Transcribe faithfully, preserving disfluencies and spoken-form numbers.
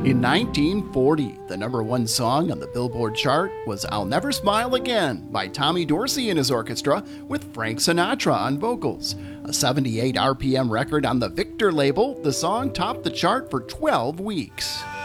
In nineteen forty, the number one song on the Billboard chart was I'll Never Smile Again by Tommy Dorsey and his orchestra with Frank Sinatra on vocals. A seventy-eight R P M record on the Victor label, the song topped the chart for twelve weeks.